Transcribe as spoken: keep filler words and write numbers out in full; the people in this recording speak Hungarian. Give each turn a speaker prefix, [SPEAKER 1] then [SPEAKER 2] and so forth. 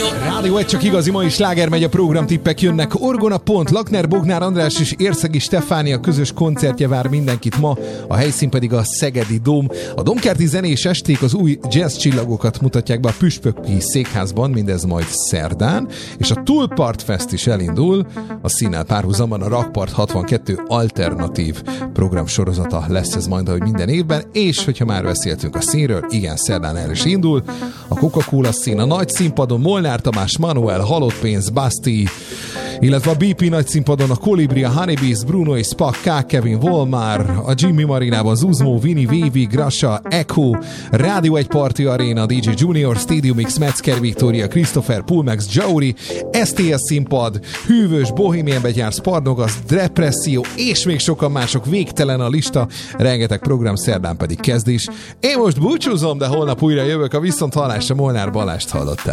[SPEAKER 1] Rádió egy, csak igazi mai sláger megy, a programtippek jönnek. Orgona Pont, Lakner, Bognár András és Érszegi Stefánia közös koncertje vár mindenkit ma, a helyszín pedig a Szegedi Dóm. A Domkerti zenés esték az új jazz csillagokat mutatják be a Püspöki Székházban, mindez majd szerdán, és a Túlpart Fest is elindul. A színnel párhuzamban a Rakpart hatvankettő alternatív programsorozata lesz ez majd, ahogy minden évben, és hogyha már beszéltünk a színről, igen, szerdán el is indul. A Coca-Cola szín, a nagy színpadon Molnár Tamás, Manuel, Halott Pénz, Basti, illetve a bé pé nagy színpadon a Kolibri, a Honeybees, Bruno és Spak, K. Kevin, Volmár, a Jimmy Marinában Zuzmo, Vini, Vévi, Grasa, Echo, Rádió egy Party Arena, dé dzsé Junior, Stadium X, Metzger Victoria, Christopher, Pulmax, Jauri, es té es színpad, Hűvös, Bohemian Begyár, Sparnogas, Depresszió, és még sokan mások, végtelen a lista, rengeteg program, szerdán pedig kezdés. Én most búcsúzom, de holnap újra jövök, a viszonthallásra Molnár Balást hallottál.